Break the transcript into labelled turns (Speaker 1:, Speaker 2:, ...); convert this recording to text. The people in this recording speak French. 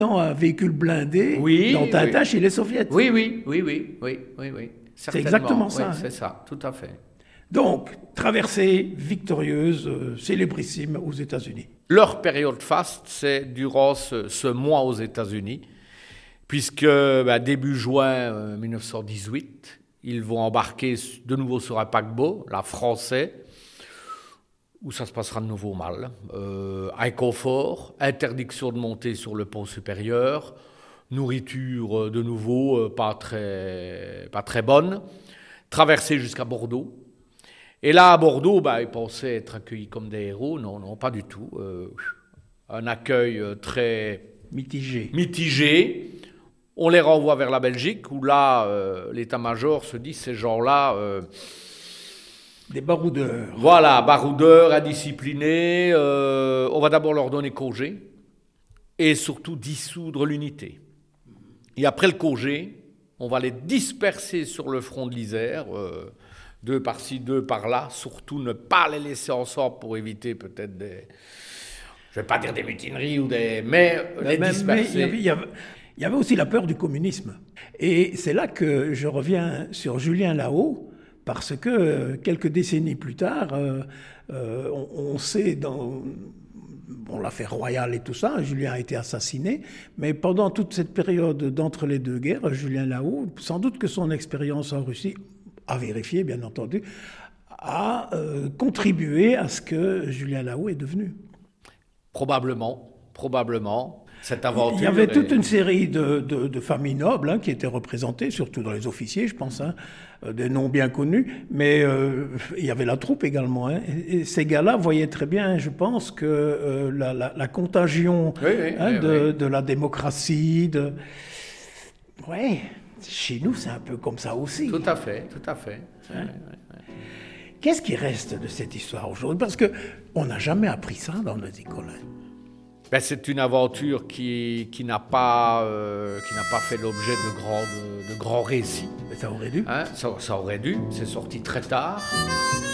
Speaker 1: Un véhicule blindé
Speaker 2: Oui,
Speaker 1: dans Tintin
Speaker 2: oui.
Speaker 1: chez les soviets.
Speaker 2: Oui.
Speaker 1: C'est
Speaker 2: Certainement.
Speaker 1: exactement
Speaker 2: Oui,
Speaker 1: ça, hein.
Speaker 2: c'est ça, tout à fait.
Speaker 1: Donc, traversée victorieuse, célébrissime aux États-Unis.
Speaker 2: Leur période faste, c'est durant ce mois aux États-Unis, puisque début juin 1918, ils vont embarquer de nouveau sur un paquebot, la Français, où ça se passera de nouveau mal. Inconfort, interdiction de monter sur le pont supérieur, nourriture de nouveau pas très bonne, traversée jusqu'à Bordeaux. Et là, à Bordeaux, ils pensaient être accueillis comme des héros. Non, pas du tout. Un accueil très
Speaker 1: Mitigé.
Speaker 2: On les renvoie vers la Belgique, où là, l'état-major se dit, ces gens-là...
Speaker 1: Des baroudeurs.
Speaker 2: Voilà, baroudeurs, indisciplinés. On va d'abord leur donner congé et surtout dissoudre l'unité. Et après le congé, on va les disperser sur le front de l'Isère, deux par-ci, deux par-là. Surtout ne pas les laisser ensemble pour éviter peut-être des... Je ne vais pas dire des mutineries ou des... Mais les disperser.
Speaker 1: Mais il y avait aussi la peur du communisme. Et c'est là que je reviens sur Julien Lahaut, parce que quelques décennies plus tard, on sait dans l'affaire royale et tout ça, Julien a été assassiné, mais pendant toute cette période d'entre les deux guerres, Julien Lahaut, sans doute que son expérience en Russie, à vérifier bien entendu, a contribué à ce que Julien Lahaut est devenu.
Speaker 2: Probablement. Cette aventure.
Speaker 1: Il y avait toute une série de familles nobles qui étaient représentées, surtout dans les officiers, je pense, des noms bien connus, mais il y avait la troupe également. Et ces gars-là voyaient très bien, je pense, que la contagion de la démocratie, chez nous, c'est un peu comme ça aussi.
Speaker 2: Tout à fait.
Speaker 1: Hein? Qu'est-ce qui reste de cette histoire aujourd'hui? Parce qu'on n'a jamais appris ça dans nos écoles.
Speaker 2: C'est une aventure qui n'a pas fait l'objet de grands récits.
Speaker 1: Mais ça aurait dû.
Speaker 2: Ça aurait dû. C'est sorti très tard.